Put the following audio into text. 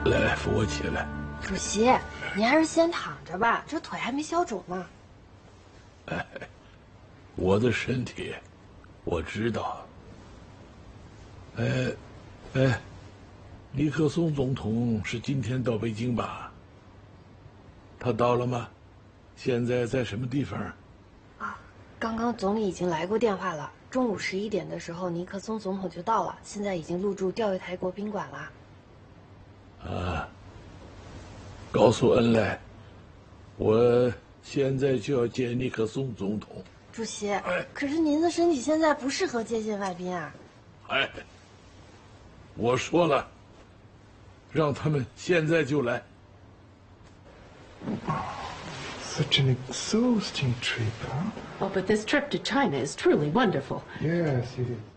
来，扶我起来。 主席，您还是先躺着吧，这腿还没消肿呢。 哎，我的身体，我知道。尼克松总统是今天到北京吧？他到了吗？现在在什么地方？ 啊，刚刚总理已经来过电话了。中午11点的时候，尼克松总统就到了，现在已经入住钓鱼台国宾馆了。 啊，告诉恩来，我现在就要见尼克松总统。 主席，可是您的身体现在不适合接见外宾啊。 哎，我说了，让他们现在就来。 Such an exhausting trip, huh? Oh, but this trip to China is truly wonderful. Yes, it is.